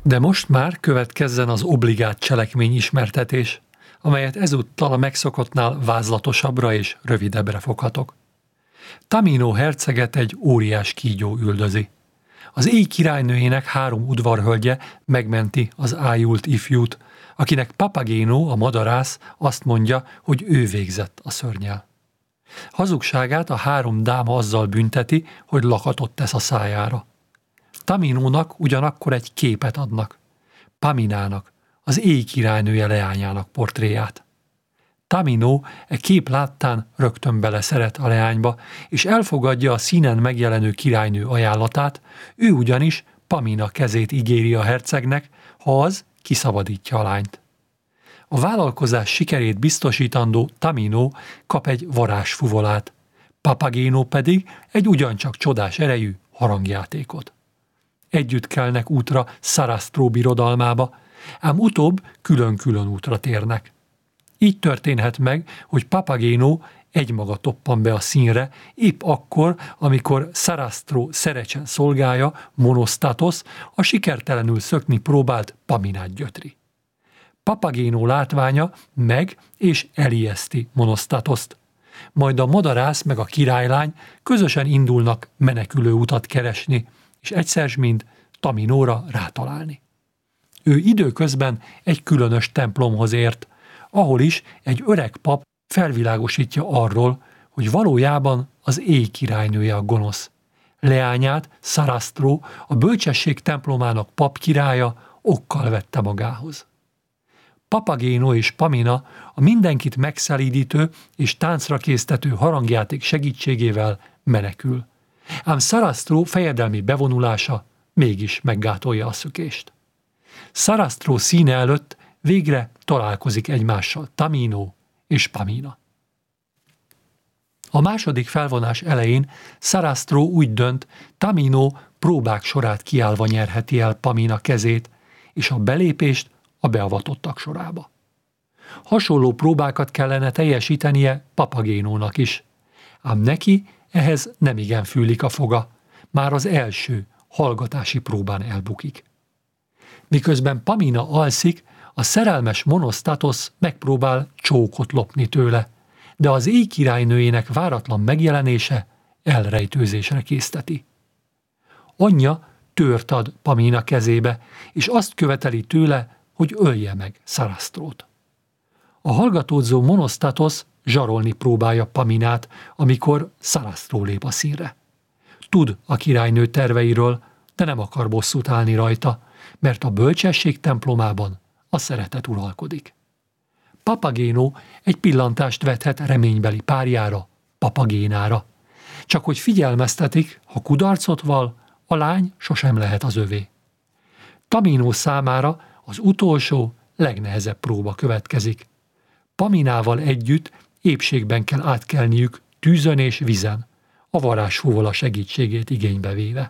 De most már következzen az obligát cselekmény ismertetés, amelyet ezúttal a megszokottnál vázlatosabbra és rövidebbre foghatok. Tamino herceget egy óriás kígyó üldözi. Az éj királynőjének 3 udvarhölgye megmenti az ájult ifjút, akinek Papageno, a madarász azt mondja, hogy ő végzett a szörnnyel. Hazugságát a 3 dáma azzal bünteti, hogy lakatot tesz a szájára. Taminónak ugyanakkor egy képet adnak, Paminának, az éj királynője leányának portréját. Tamino e kép láttán rögtön beleszeret a leányba, és elfogadja a színen megjelenő királynő ajánlatát, ő ugyanis Pamina kezét ígéri a hercegnek, ha az kiszabadítja a lányt. A vállalkozás sikerét biztosítandó Tamino kap egy varázsfuvolát, Papageno pedig egy ugyancsak csodás erejű harangjátékot. Együtt kelnek útra Sarastro birodalmába, ám utóbb külön-külön útra térnek. Így történhet meg, hogy Papageno egymaga toppan be a színre, épp akkor, amikor Sarastro szerecsen szolgája, Monostatos, a sikertelenül szökni próbált Paminát gyötri. Papageno látványa meg és elijeszti Monostatoszt. Majd a madarász meg a királylány közösen indulnak menekülő utat keresni, és egyszer-mind Taminóra rátalálni. Ő időközben egy különös templomhoz ért, ahol is egy öreg pap felvilágosítja arról, hogy valójában az éj királynője a gonosz. Leányát, Sarastro, a bölcsesség templomának papkirálya okkal vette magához. Papageno és Pamina a mindenkit megszelídítő és táncra késztető harangjáték segítségével menekül. Ám Sarastro fejedelmi bevonulása mégis meggátolja a szökést. Sarastro színe előtt végre találkozik egymással Tamino és Pamina. A második felvonás elején Sarastro úgy dönt, Tamino próbák sorát kiállva nyerheti el Pamina kezét, és a belépést a beavatottak sorába. Hasonló próbákat kellene teljesítenie Papagenónak is, ám neki ehhez nemigen fűlik a foga, már az első hallgatási próbán elbukik. Miközben Pamina alszik, a szerelmes Monostatos megpróbál csókot lopni tőle, de az éj királynőjének váratlan megjelenése elrejtőzésre készteti. Anyja tőrt ad Pamina kezébe, és azt követeli tőle, hogy ölje meg Sarastrót. A hallgatódzó Monostatos zsarolni próbálja Paminát, amikor Sarastro lép a színre. Tud a királynő terveiről, de nem akar bosszút állni rajta, mert a bölcsesség templomában a szeretet uralkodik. Papageno egy pillantást vethet reménybeli párjára, Papagénára. Csak hogy figyelmeztetik, ha kudarcot val, a lány sosem lehet az övé. Tamino számára az utolsó, legnehezebb próba következik. Paminával együtt épségben kell átkelniük tűzön és vizen, a varázsfúvola segítségét igénybe véve.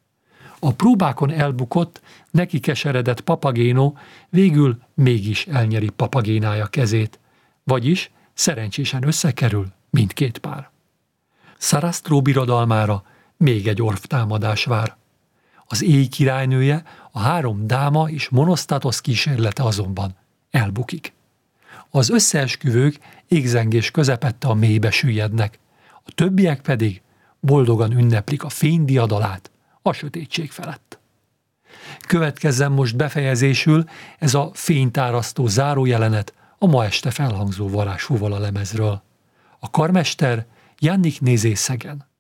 A próbákon elbukott, neki keseredett Papageno végül mégis elnyeri Papagénája kezét, vagyis szerencsésen összekerül mindkét pár. Sarastro birodalmára még egy orvtámadás vár. Az éj királynője, a 3 dáma és Monostatos kísérlete azonban elbukik. Az összeesküvők égzengés közepette a mélybe süllyednek, a többiek pedig boldogan ünneplik a fény diadalát a sötétség felett. Következzen most befejezésül ez a fénytárasztó zárójelenet a ma este felhangzó varázsfúvola lemezről. A karmester Jannik Nézé Szegen.